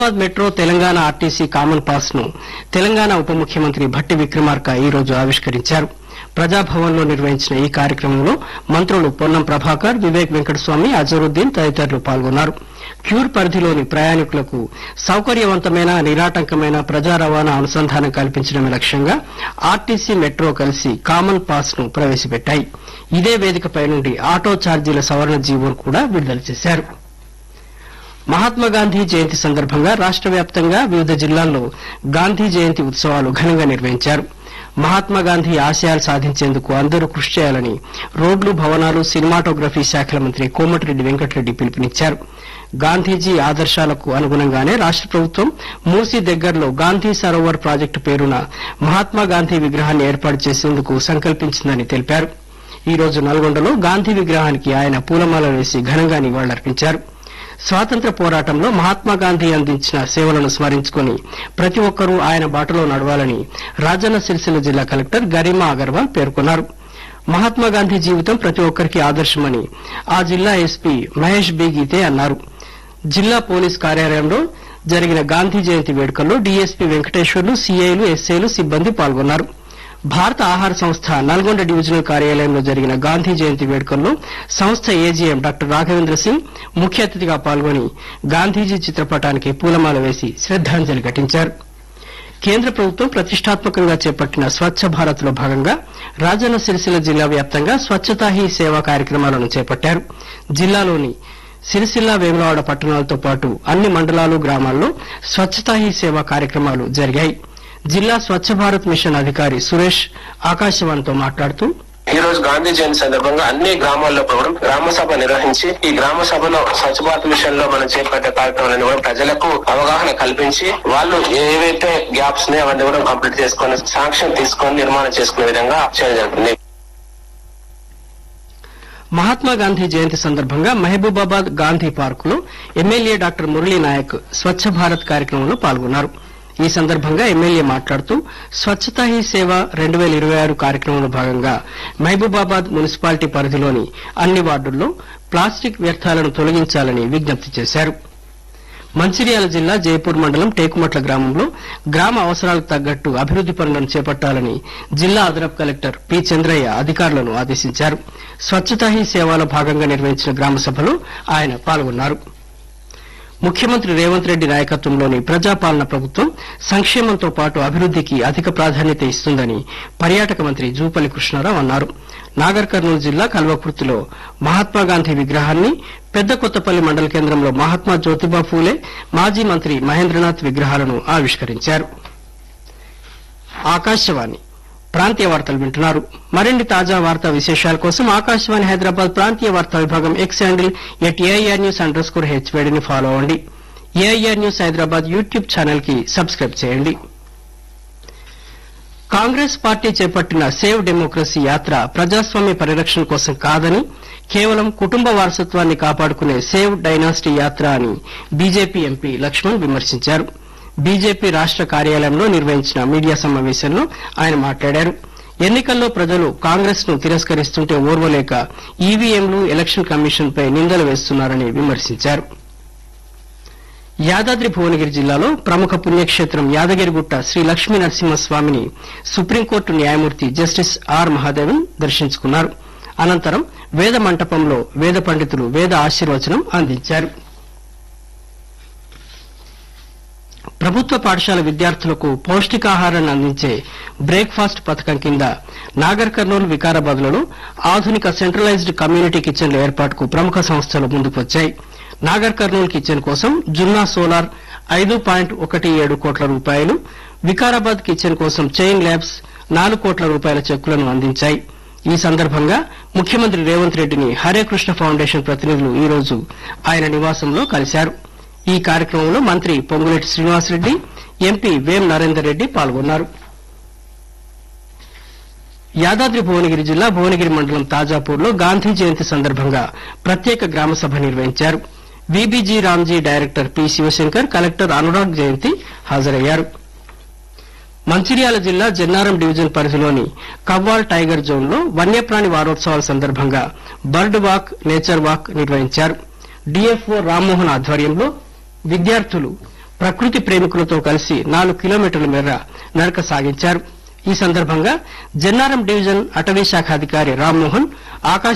Metro Telangana RTC common pass ను తెలంగాణ ఉప ముఖ్యమంత్రి భట్టి విక్రమార్క ఈ రోజు ఆవిష్కరించారు. ప్రజాభవన్ లో నిర్వహించిన ఈ కార్యక్రమంలో మంత్రులు పొన్నం ప్రభాకర్, వివేక్ వెంకటస్వామి, అజరుద్దీన్ తదితరులు పాల్గొన్నారు. క్యూర్ పరిధిలోని ప్రయాణికులకు సౌకర్యవంతమైన, నిరాటంకమైన ప్రజా రవాణా అనుసంధానం కల్పించడమే లక్ష్యంగా ఆర్టీసీ, మెట్రో కలిసి కామన్ పాస్ ను ప్రవేశపెట్టాయి. ఇదే వేదికపై నుండి ఆటో ఛార్జీల సవరణ జీవోను కూడా విడుదల చేశారు. మహాత్మాగాంధీ జయంతి సందర్భంగా రాష్ట వ్యాప్తంగా వివిధ జిల్లాల్లో గాంధీ జయంతి ఉత్సవాలు ఘనంగా నిర్వహించారు. మహాత్మాగాంధీ ఆశయాలు సాధించేందుకు అందరూ కృషి చేయాలని రోడ్లు, భవనాలు, సినిమాటోగ్రఫీ శాఖల మంత్రి కోమటిరెడ్డి వెంకటరెడ్డి పిలుపునిచ్చారు. గాంధీజీ ఆదర్శాలకు అనుగుణంగానే రాష్ట ప్రభుత్వం మూసీ దగ్గరలో గాంధీ సరోవర్ ప్రాజెక్టు పేరున మహాత్మాగాంధీ విగ్రహాన్ని ఏర్పాటు చేసేందుకు సంకల్పించిందని తెలిపారు. ఈ రోజు నల్గొండలో గాంధీ విగ్రహానికి ఆయన పూలమాల వేసి ఘనంగా నివాళులర్పించారు. స్వాతంత్ర పోరాటంలో మహాత్మాగాంధీ అందించిన సేవలను స్మరించుకుని ప్రతి ఒక్కరూ ఆయన బాటలో నడవాలని రాజన్న సిరిసిల్ల జిల్లా కలెక్టర్ గరిమా అగర్వాల్ పేర్కొన్నారు. మహాత్మాగాంధీ జీవితం ప్రతి ఒక్కరికి ఆదర్శమని ఆ జిల్లా ఎస్పీ మహేష్ బి గీతే అన్నారు. జిల్లా పోలీస్ కార్యాలయంలో జరిగిన గాంధీ జయంతి వేడుకల్లో డీఎస్పీ వెంకటేశ్వర్లు, సీఐలు, ఎస్ఐలు, సిబ్బంది పాల్గొన్నారు. భారత ఆహార సంస్థ నల్గొండ డివిజనల్ కార్యాలయంలో జరిగిన గాంధీ జయంతి వేడుకల్లో సంస్థ ఏజీఎం డాక్టర్ రాఘవేంద్ర సింగ్ ముఖ్య అతిథిగా పాల్గొని గాంధీజీ చిత్రపటానికి పూలమాల వేసి శ్రద్దాంజలి ఘటించారు. కేంద్ర ప్రభుత్వం ప్రతిష్టాత్మకంగా చేపట్టిన స్వచ్ఛ భారత్ లో భాగంగా రాజన్న సిరిసిల్ల జిల్లా వ్యాప్తంగా స్వచ్ఛతా హీ సేవ కార్యక్రమాలను చేపట్టారు. జిల్లాలోని సిరిసిల్ల, వేములవాడ పట్టణాలతో పాటు అన్ని మండలాలు, గ్రామాల్లో స్వచ్ఛతా హీ సేవ కార్యక్రమాలు జరిగాయి. జిల్లా స్వచ్ఛ భారత్ మిషన్ అధికారి సురేష్ ఆకాశవాణితో మాట్లాడుతూ, ఈ రోజు గాంధీ జయంతి సందర్భంగా అన్ని గ్రామాల్లో కూడా గ్రామ సభ నిర్వహించి ఈ గ్రామ సభలో స్వచ్ఛ భారత్ మిషన్ లో మనం చేపట్టే కార్యక్రమాలను కూడా ప్రజలకు అవగాహన కల్పించి వాళ్ళు ఏవైతే గ్యాప్స్ ఉన్నాయో అవన్నీ కూడా కంప్లీట్ చేసుకుని శాంక్షన్ తీసుకొని నిర్మాణం చేసుకునే విధంగా చేయడం జరుగుతుంది. మహాత్మాగాంధీ జయంతి సందర్భంగా మహబూబాబాద్ గాంధీ పార్క్ లో ఎమ్మెల్యే డాక్టర్ మురళీ నాయక్ స్వచ్ఛ భారత్ కార్యక్రమంలో పాల్గొన్నారు. ఈ సందర్భంగా ఎమ్మెల్యే మాట్లాడుతూ స్వచ్ఛతా హీ సేవ 2026 కార్యక్రమంలో భాగంగా మహబూబాబాద్ మున్సిపాలిటీ పరిధిలోని అన్ని వార్డుల్లో ప్లాస్టిక్ వ్యర్థాలను తొలగించాలని విజ్ఞప్తి చేశారు. మంచిర్యాల జిల్లా జైపూర్ మండలం టేకుమట్ల గ్రామంలో గ్రామ అవసరాలకు తగ్గట్టు అభివృద్ది పనులను చేపట్టాలని జిల్లా అదనపు కలెక్టర్ పి చంద్రయ్య అధికారులను ఆదేశించారు. స్వచ్ఛతా హీ సేవలో భాగంగా నిర్వహించిన గ్రామ సభలో ఆయన పాల్గొన్నారు. ముఖ్యమంత్రి రేవంత్ రెడ్డి నాయకత్వంలోని ప్రజాపాలన ప్రభుత్వం సంక్షేమంతో పాటు అభివృద్దికి అధిక ప్రాధాన్యత ఇస్తుందని పర్యాటక మంత్రి జూపల్లి కృష్ణారావు అన్నారు. నాగర్ కర్నూలు జిల్లా కల్వకుర్తిలో మహాత్మాగాంధీ విగ్రహాన్ని, పెద్ద కొత్తపల్లి మండల కేంద్రంలో మహాత్మా జ్యోతిబా ఫూలే, మాజీ మంత్రి మహేంద్రనాథ్ విగ్రహాలను ఆవిష్కరించారు. ఆకాశవాణి ప్రాంతీయ వార్తలు వింటున్నారు. మరిన్ని తాజా వార్తా విశేషాల కోసం ఆకాశవాణి హైదరాబాద్ ప్రాంతీయ వార్తా విభాగం ఎక్స్ హ్యాండిల్ @AIR News_HVD ని ఫాలో అవ్వండి. AIR news Hyderabad YouTube channel కి సబ్స్క్రైబ్ చేయండి. కాంగ్రెస్ పార్టీ చేపట్టిన సేవ్ డెమోక్రసీ యాత్ర ప్రజాస్వామ్య పరిరక్షణ కోసం కాదని, కేవలం కుటుంబ వారసత్వాన్ని కాపాడుకునే సేవ్ డైనాసిటీ యాత్ర అని బీజేపీ ఎంపీ లక్ష్మణ్ విమర్శించారు. బీజేపీ రాష్ట కార్యాలయంలో నిర్వహించిన మీడియా సమావేశంలో ఆయన మాట్లాడారు. ఎన్నికల్లో ప్రజలు కాంగ్రెస్ ను తిరస్కరిస్తుంటే ఓర్వలేక ఈవీఎంలు, ఎలక్షన్ కమిషన్ పై నిందలు వేస్తున్నారని విమర్శించారు. యాదాద్రి భువనగిరి జిల్లాలో ప్రముఖ పుణ్యక్షేత్రం యాదగిరిగుట్ట శ్రీ లక్ష్మీ నరసింహస్వామిని సుప్రీంకోర్టు న్యాయమూర్తి జస్టిస్ ఆర్ మహాదేవన్ దర్శించుకున్నారు. అనంతరం వేద మంటపంలో వేద పండితులు వేద ఆశీర్వచనం అందించారు. ప్రభుత్వ పాఠశాల విద్యార్థులకు పౌష్టికాహారాన్ని అందించే బ్రేక్ఫాస్ట్ పథకం కింద నాగర్ కర్నూలు, వికారాబాద్ లలో ఆధునిక సెంట్రలైజ్డ్ కమ్యూనిటీ కిచెన్ల ఏర్పాటుకు ప్రముఖ సంస్థలు ముందుకొచ్చాయి. నాగర్ కర్నూలు కిచెన్ కోసం జున్నా సోలార్ 5.17 కోట్ల రూపాయలు, వికారాబాద్ కిచెన్ కోసం చైన్ ల్యాబ్స్ 4 కోట్ల రూపాయల చెక్కులను అందించాయి. ఈ సందర్భంగా ముఖ్యమంత్రి రేవంత్ రెడ్డిని హరే కృష్ణ ఫౌండేషన్ ప్రతినిధులు ఈ రోజు ఆయన నివాసంలో కలిశారు. ఈ కార్యక్రమంలో మంత్రి పొంగులేటి శ్రీనివాసరెడ్డి, ఎంపీ వేం నరేందర్ రెడ్డి పాల్గొన్నారు. యాదాద్రి భువనగిరి జిల్లా భువనగిరి మండలం తాజాపూర్ లో గాంధీ జయంతి సందర్భంగా ప్రత్యేక గ్రామ సభ నిర్వహించారు. VBG Ramji director P Shivshankar, collector Anurag జయంతి హాజరయ్యారు. మంచిర్యాల జిల్లా జన్నారం డివిజన్ పరిధిలోని కవ్వాల్ టైగర్ జోన్ లో వన్యప్రాణి వారోత్సవాల సందర్భంగా బర్డ్ వాక్, నేచర్ వాక్ నిర్వహించారు. డిఎఫ్ఓ రామ్మోహన్ ఆధ్వర్యంలో విద్యార్థులు ప్రకృతి ప్రేమికులతో కలిసి 4 కిలోమీటర్ల మేర నడక సాగించారు. ఈ సందర్భంగా జన్నారం డివిజన్ అటవీ శాఖ అధికారి రామ్మోహన్